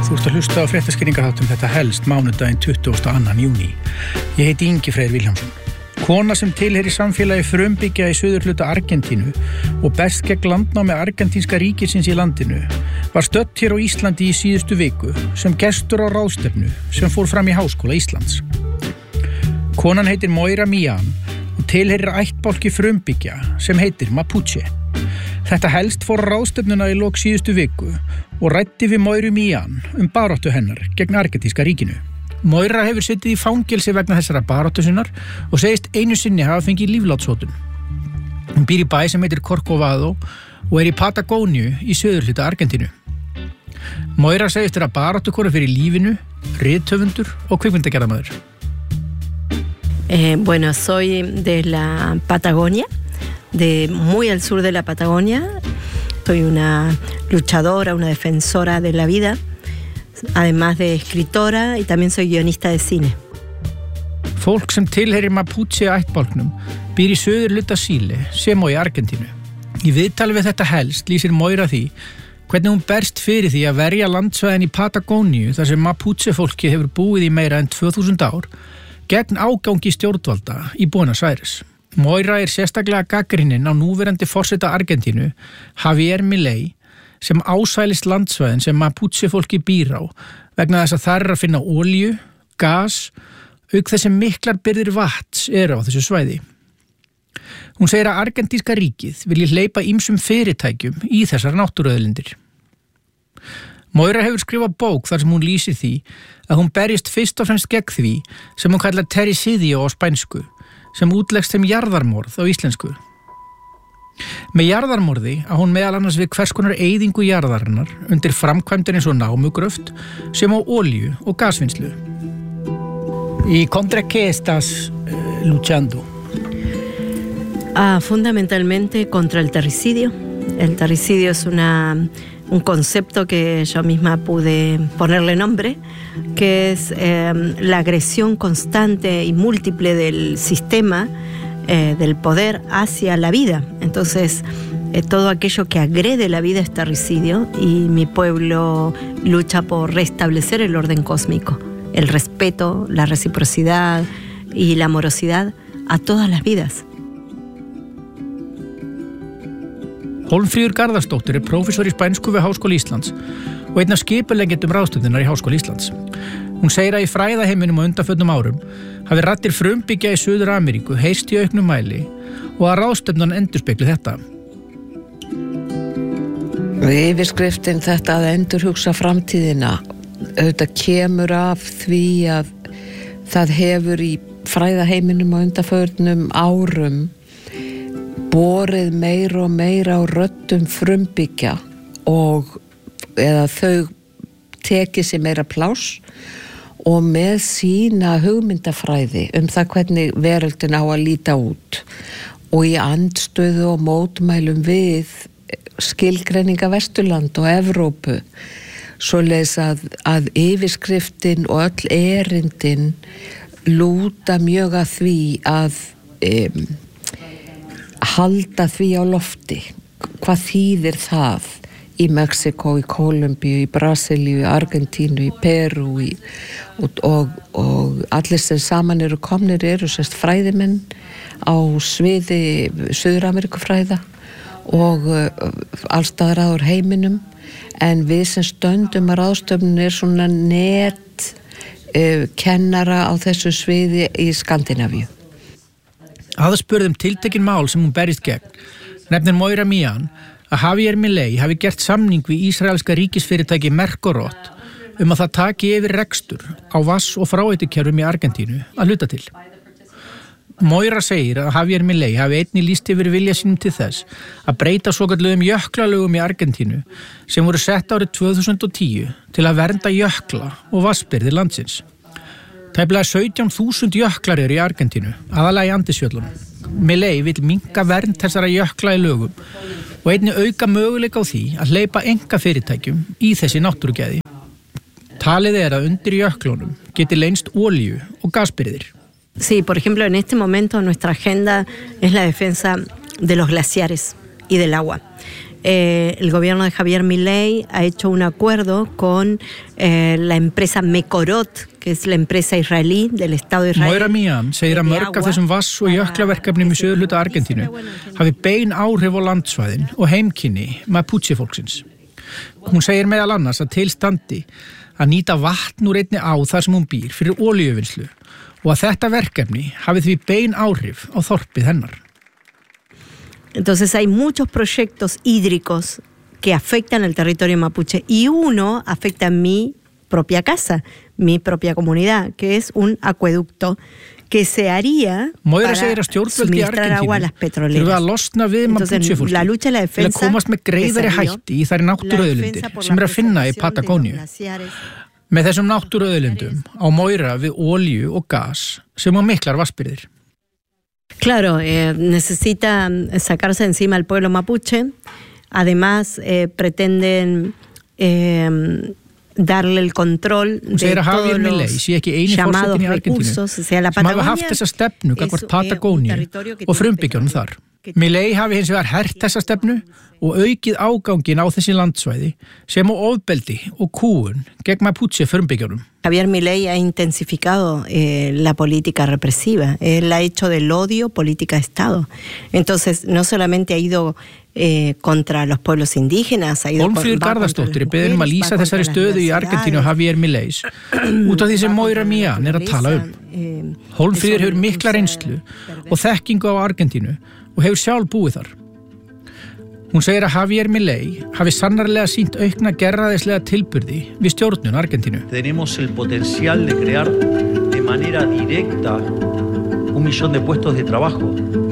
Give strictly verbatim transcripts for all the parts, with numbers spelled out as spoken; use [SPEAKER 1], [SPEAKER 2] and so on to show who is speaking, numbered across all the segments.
[SPEAKER 1] Þú ert að hlusta á fréttaskýringarþáttum Þetta helst mánudaginn tuttugasta og annan júní. Ég heiti Ingi Freyr Vilhjálmsson. Kona sem tilheyrir samfélagi frumbyggja í suðurhluta Argentínu og berst gegn landnámi argentínska ríkisins í landinu var stödd hér á Íslandi í síðustu viku sem gestur á ráðstefnu sem fór fram í Háskóla Íslands. Konan heitir Moira Millán og tilheyrir ættbálki frumbyggja sem heitir Mapuche. Þetta helst fór ráðstefnuna í lok síðustu viku og ræddi við Moiru Millán um baráttu hennar gegn argentínska ríkinu. Moira hefur setið í fangelsi vegna þessara baráttu sinnar og segist einu sinni hafa fengið líflátshótun. Hún býr í bæ sem heitir Corcovado og er í Patagóníu í suðurhluta Argentínu. Moira segist vera baráttukona fyrir lífinu, rithöfundur og kvikmyndagerðarmaður.
[SPEAKER 2] Eh, bueno, soy de la Patagonia. De muy al sur de la Patagonia. Soy una luchadora, una defensora de la vida, además de escritora y también soy guionista de cine.
[SPEAKER 1] Fólk sem tilheyrir Mapuche ættbálknum býr í suðurhluta Síle sem og í Argentínu. Í viðtali við þetta helst lýsir Moira því hvernig hún berst fyrir því að verja landsvæðin í Patagóníu þar sem Mapuche fólki hefur búið í meira en tvö þúsund ár gegn ágangi stjórnvalda í Buenos Aires. Moira er sérstaklega gagnrýnin á núverandi forseta Argentínu, Javier Milei, sem ásælist landsvæðin sem Mapuche fólki býr á vegna þess að þar er að finna olíu, gas, auk þess sem miklar birgðir vatns eru á þessu svæði. Hún segir að argentínska ríkið vilji hleypa ýmsum fyrirtækjum í þessar náttúruauðlindir. Moira hefur skrifað bók þar sem hún lýsir því að hún berjist fyrst og fremst gegn því sem hún kallar terricidio á spænsku, sem útleggst sem jarðarmorð á íslensku. Með jarðarmorði að hún meðal annars við hvers konar eyðingu jarðarinnar undir framkvæmdir eins og námugröft sem á olíu og gasvinnslu. ¿Y contra qué estás eh, luchando?
[SPEAKER 2] Ah, fundamentalmente contra el terricidio. El terricidio es una, un concepto que yo misma pude ponerle nombre, que es eh, la agresión constante y múltiple del sistema, eh, del poder hacia la vida. Entonces, eh, todo aquello que agrede la vida es terricidio y mi pueblo lucha por restablecer el orden cósmico, el respeto, la reciprocidad y la amorosidad a todas las vidas.
[SPEAKER 1] Hólmfríður Garðarsdóttir er prófessor í spænsku við Háskóla Íslands og einn af skipuleggjendum ráðstefnunnar í Háskóla Íslands. Hún segir að í fræðaheiminum á undanförnum árum hafi raddir frumbyggja í Suður-Ameríku heyrst í auknum mæli og að ráðstefnan endurspegli þetta.
[SPEAKER 3] Yfirskriftin þetta að endurhugsa framtíðina auðvitað kemur af því að það hefur í fræðaheiminum á undanförnum árum borið meira og meira á röddum frumbyggja og eða þau tekið sér meira pláss og með sína hugmyndafræði um það hvernig veröldin á að líta út og í andstöðu og mótmælum við skilgreininga Vesturland og Evrópu svoleiðis að, að yfirskriftin og öll erindin lúta mjög að því að um, halda því á lofti. Hvað þýðir það í Mexiko, í Kólumbíu, í Brasilíu, í Argentínu, í Perú í, og, og, og allir sem saman eru komnir eru sérst fræðimenn á sviði Suður-Ameríkufræða og uh, allstaðar að úr heiminum en við sem stöndum að ráðstöfnun er svona net uh, kennara á þessu sviði í Skandinavíu.
[SPEAKER 1] Aðspurðum tiltekin mál sem hún berist gegn, nefnir Moira Millán að Javier Milei hafi gert samning við ísraelska ríkisfyrirtæki Mercorot um að það taki yfir rekstur á vass- og fráveitukerfum í Argentínu að hluta til. Moira segir að Javier Milei hafi einnig lýst yfir vilja sínum til þess að breyta svokölluðum jöklalögum í Argentínu sem voru sett árið tvö þúsund og tíu til að vernda jökla og vatnsbirgðir landsins. Tæplega sautján þúsund jöklar eru í Argentínu, aðalega í Andesfjöllunum. Milei vill minnka vernd þessara jökla í lögum og einnig auka möguleika á því að hleypa einkafyrirtækjum í þessi náttúrugæði. Talið er að undir jöklunum geti leynst olíu og gasbirgðir.
[SPEAKER 2] Sí, por ejemplo, en este momento nuestra agenda es la defensa de los glaciares y del agua. eh, el gobierno de Javier Milei ha hecho un acuerdo con eh, la empresa Mekorot, que es la empresa israelí del Estado de Israel.
[SPEAKER 1] Moira Mian segir að mörg af þessum vass- og jöklaverkefnum í suðurhluta Argentínu hafi bein áhrif á landsvæðin og heimkynni Mapuche-fólksins. Hún segir meðal annars að til standi að nýta vatn úr einni á þar sem hún býr fyrir olíuvinnslu og að þetta verkefni hafi því bein áhrif á þorpið hennar.
[SPEAKER 2] Entonces hay muchos proyectos hídricos que afectan el territorio mapuche y uno afecta a mi propia casa, mi propia comunidad, que es un acueducto que se haría
[SPEAKER 1] Moira
[SPEAKER 2] para
[SPEAKER 1] segir að stjórnvöld í
[SPEAKER 2] suministrar agua a las
[SPEAKER 1] Argentínu
[SPEAKER 2] petroleras.
[SPEAKER 1] þurfa að losna við Mapuche-fólki
[SPEAKER 2] la lucha y la
[SPEAKER 1] til að
[SPEAKER 2] defensa
[SPEAKER 1] komast með greiðari
[SPEAKER 2] que se dio,
[SPEAKER 1] hætti í þær náttúruauðlindir sem er að finna í Patagóníu. Með þessum náttúruauðlindum á Moira við olíu og gas sem á miklar vassbirgðir.
[SPEAKER 2] Claro, eh, necesita sacarse encima al pueblo mapuche. Además, eh, pretenden eh, darle el control de todos los llamados recursos, sea la Patagonia,
[SPEAKER 1] sem hafa haft þessa stefnu gagnvart Patagóníu og frumbyggjunum þar. Milei hafi hins vegar hert þessa stefnu og aukið ágangin á þessi landsvæði sem á ofbeldi og kúgun gegn Mapuche frumbyggjunum.
[SPEAKER 2] Javier Milei ha intensificado eh, la política represiva. Él ha hecho del odio política de Estado. Entonces, no solamente ha ido eh, contra los pueblos indígenas, ha ido
[SPEAKER 1] Hólmfríður Garðarsdóttir er beðin um að lýsa þessari stöðu í Argentínu Javier Mileis út af því sem Moira Mian er að tala um. Hólmfríður hefur mikla reynslu og þekkingu á Argentínu og hefur sjálf búið þar. Hún segir að Javier Milei hafi sannarlega sýnt aukna gerræðislega tilburði við stjórnun Argentínu.
[SPEAKER 4] Tenemos el potencial de crear de manera directa un millón de puestos de trabajo.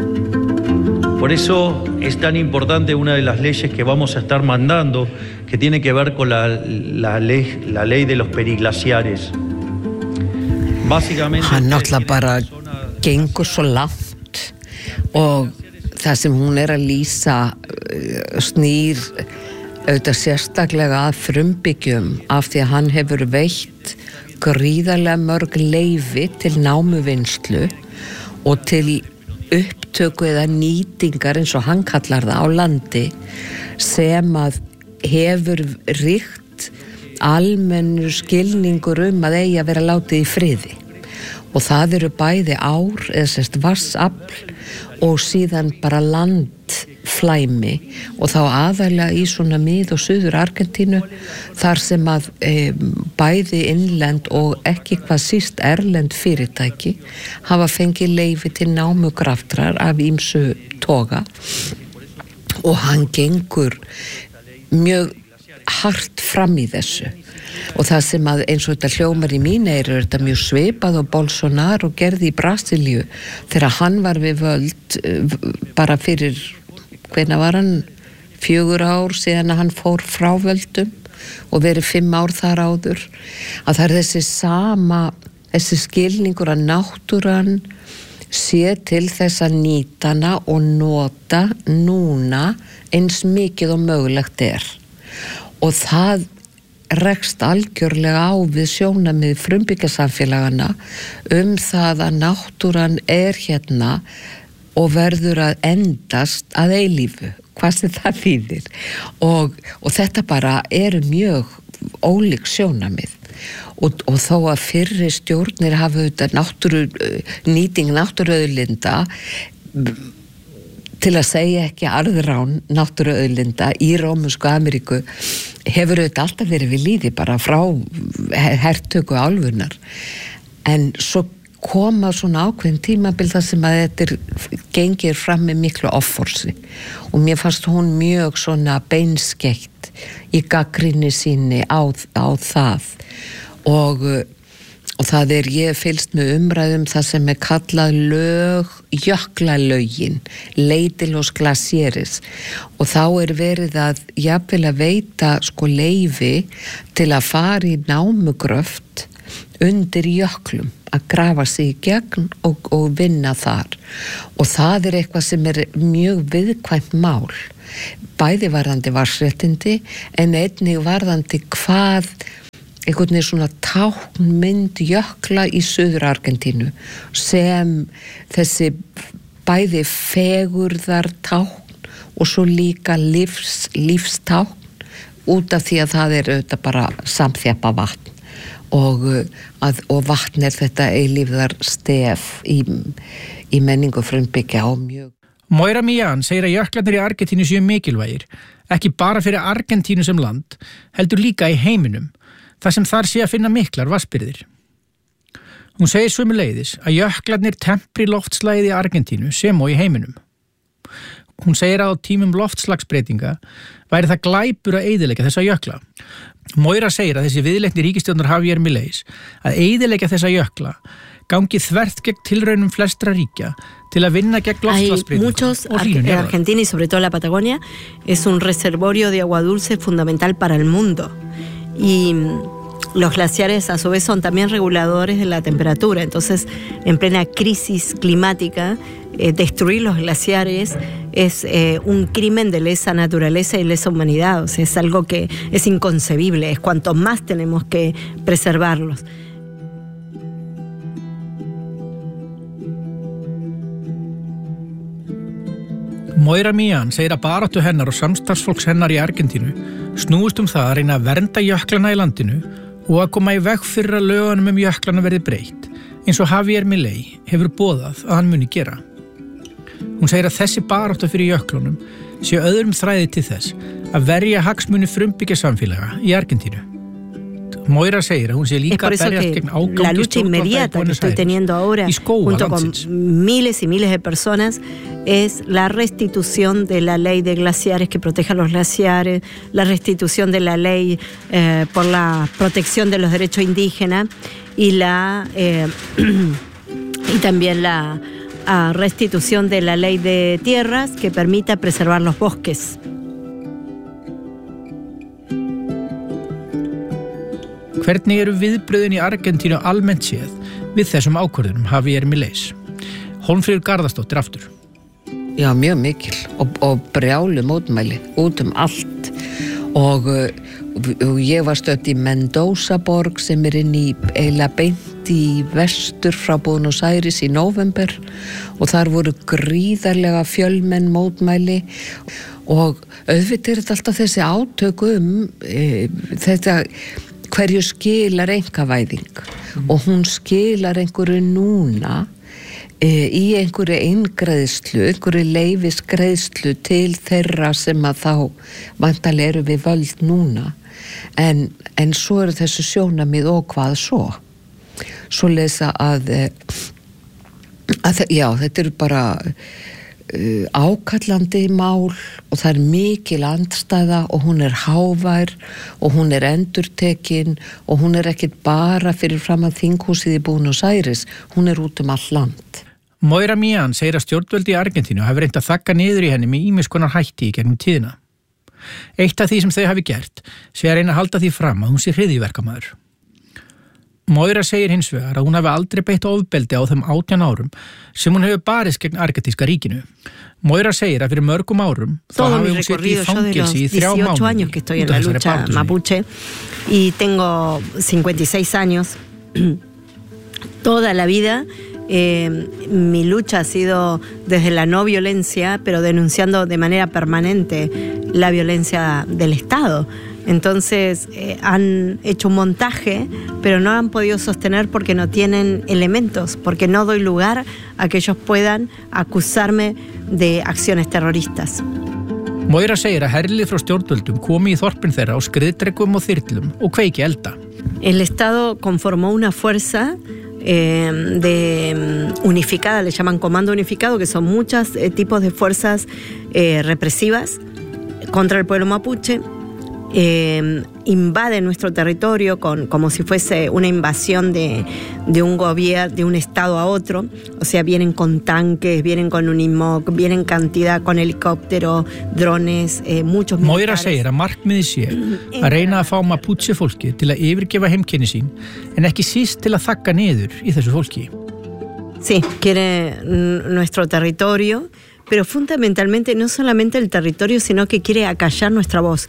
[SPEAKER 4] Por eso es tan importante una de las leyes que vamos a estar mandando, que tiene que ver con la, la, ley, la ley de los periglaciares. Básicamente...
[SPEAKER 3] Hann náttúrulega bara gengur svo langt og það sem hún er að lýsa snýr auðvitað sérstaklega að frumbyggjum af því að hann hefur veitt gríðarlega mörg leyfi til námuvinnslu og til upptöku eða nýtingar eins og hann kallar það á landi sem að hefur ríkt almennur skilningur um að eigi að vera látið í friði. Og það eru bæði ár, eða sérst vassafl og síðan bara landflæmi og þá aðalega í svona mið- og suður Argentínu þar sem að e, bæði innlend og ekki hvað síst erlend fyrirtæki hafa fengið leyfi til námugraftrar af ýmsu toga og hann gengur mjög hart fram í þessu. Og það sem að eins og þetta hljómar í mín eyru er þetta mjög svipað og Bolsonaro gerði í Brasilíu þegar hann var við völd bara fyrir, hvenær var hann? Fjögur ár síðan að hann fór frá völdum og verið fimm ár þar áður. Að það er þessi sama, þessi skilningur að náttúran sé til þess að nýta hana og nota núna eins mikið og mögulegt er. Og það rekst algjörlega á við sjónamið frumbyggasamfélagana um það að náttúran er hérna og verður að endast að eilífu, hvað sem það þýðir. Og, og þetta bara eru mjög ólík sjónamið. Og, og þó að fyrri stjórnir hafa auðvitað náttúru, nýting náttúruauðlinda til að segja ekki arðrán náttúruauðlinda í Rómönsku Ameríku hefur auðvitað alltaf verið við líði bara frá hertöku álfunnar. En svo koma svona ákveðin tímabil þar sem að þetta gengir fram með miklu offorsi og mér fannst hún mjög svona beinskeytt í gagnrýni síni á, á það og Og það er, ég fylgst með umræðum það sem er kallað lög, jöklalögin, Leidilos Glaciares. Og þá er verið að jafnvel að veita sko leyfi til að fara í námugröft undir jöklum, að grafa sig í gegn og, og vinna þar. Og það er eitthvað sem er mjög viðkvæmt mál. Bæði varðandi vatnsréttindi en einnig varðandi hvað einhvern veginn svona táknmynd jökla í Suður Argentínu sem þessi bæði fegurðar tákn og svo líka lífs, lífstákn út af því að það er auðvitað bara samþjappa vatn og, að, og vatn er þetta eilífðar stef í, í menningu frumbyggja og mjög.
[SPEAKER 1] Moira Millán segir að jöklarnir í Argentínu séu mikilvægir, ekki bara fyrir Argentínu sem land, heldur líka í heiminum, þar sem þar sé að finna miklar vatnsbirgðir. Hún segir sömuleiðis að jöklarnir tempri loftslagið í Argentínu sem og í heiminum. Hún segir að á tímum loftslagsbreytinga væri það glæpur að eyðileggja þessa jökla. Moira segir að þessi viðleitni ríkisstjórnar Javier Milei að eyðileggja þessa jökla gangi þvert gegn tilraunum flestra ríkja til að vinna gegn loftslagsbreytingum og hlýnun jarðar.
[SPEAKER 2] Argentina y sobre todo la Patagonia es un reservorio de agua dulce fundamental para el mundo. Y los glaciares a su vez son también reguladores de la temperatura. Entonces, en plena crisis climática, eh, destruir los glaciares es eh, un crimen de lesa naturaleza y lesa humanidad. O sea, es algo que es inconcebible. Es cuanto más tenemos que preservarlos.
[SPEAKER 1] Moira Millán segir að baráttu hennar og samstarfsfólks hennar í Argentínu snúist um það að reyna að vernda jöklana í landinu og að koma í veg fyrir að lögunum um jöklana verði breytt, eins og Javier Milei hefur boðað að hann muni gera. Hún segir að þessi baráttu fyrir jöklunum sé öðrum þræði til þess að verja hagsmuni frumbyggja samfélaga í Argentínu. Moira segir að hún sé líka að berjast gegn ágangi stjórnvalda í Buenos Aires í skóga landsins.
[SPEAKER 2] Miles y miles de personas es la restitución de la ley de glaciares que proteja los glaciares, la restitución de la ley eh, por la protección de los derechos indígenas y la eh, y también la uh, restitución de la ley de tierras que permita preservar los bosques.
[SPEAKER 1] Hvernig eru viðbröðin í Argentínu almennt séð við þessum ákvörðunum Javier Milei? Hólmfríður Garðarsdóttir aftur.
[SPEAKER 3] Já, mjög mikil og, og brjálu mótmæli út um allt og, og ég var stödd í Mendoza borg sem er inn í eiginlega beint í vestur frá Buenos Aires í nóvember og þar voru gríðarlega fjölmenn mótmæli og auðvitað er þetta alltaf þessi átök um e, þetta hverju skilar einkavæðing mm. og hún skilar einhverju núna e, í einhverju eingreiðslu, einhverju leifisgreiðslu til þeirra sem að þá vantarlega eru við völd núna en, en svo eru þessu sjónamið og hvað svo svo lesa að, að já, þetta eru bara uh, ákallandi mál og það er mikil andstæða og hún er hávær og hún er endurtekin og hún er ekkit bara fyrir fram að þinghúsið í Buenos Aires, hún er út um all land.
[SPEAKER 1] Moira Millán segir að stjórnvöld í Argentínu hafi reynt að þagga niður í henni með ýmiss konar hætti í gegnum tíðina. Eitt af því sem þau hafi gert sé að reyna að halda því fram að hún sé hryðjuverkamaður. Moira segir hins vegar að hún hafi aldrei beitt ofbeldi á þeim átján árum sem hún hefur barist gegn argentíska ríkinu. Moira segir að fyrir mörgum árum þá hafi hún setið í fangelsi í þrjá mánuði
[SPEAKER 2] út af þessari baráttu mapuche y tengo cincuenta y seis años. Toda la vida eh, mi lucha ha sido desde la no violencia, pero denunciando de manera permanente la violencia del Estado. Entonces eh, han hecho un montaje, pero no han podido sostener porque no tienen elementos, porque no doy lugar a que ellos puedan acusarme de acciones terroristas.
[SPEAKER 1] Moira segir að herlið frá stjórnvöldum komi í þorpin þeirra á skriðdrekum og þyrlum og kveiki elda.
[SPEAKER 2] El Estado conformó una fuerza eh, de unificada, le llaman comando unificado, que son muchos eh, tipos de fuerzas eh, represivas contra el pueblo mapuche. Eh, invade nuestro territorio con, como si fuese una invasión de, de un gobierno, de un estado a otro. O sea, vienen con tanques, vienen con Unimog, vienen cantidad con helicópteros, drones, eh, muchos militares.
[SPEAKER 1] Moira segir að markmiði sé að reyna að fá mapuche fólki til að yfirgefa heimkynni sín en ekki síst til að þagga niður í þessu fólki.
[SPEAKER 2] Sí, quiere nuestro territorio, pero fundamentalmente no solamente el territorio, sino que quiere acallar nuestra voz.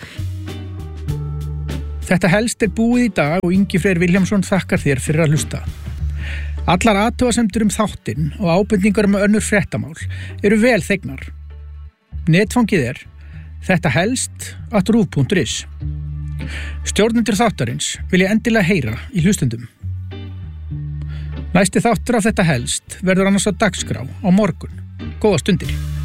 [SPEAKER 1] Þetta helst er búið í dag og Ingi Freyr Vilhjálmsson þakkar þér fyrir að hlusta. Allar athugasemdir um þáttinn og ábendingar um önnur fréttamál eru vel þegnar. Netfangið er þetta helst at ruv punktur is. Stjórnendur þáttarins vilja endilega heyra í hlustendum. Næsti þáttur af þetta helst verður annars á dagskrá á morgun. Góða stundir.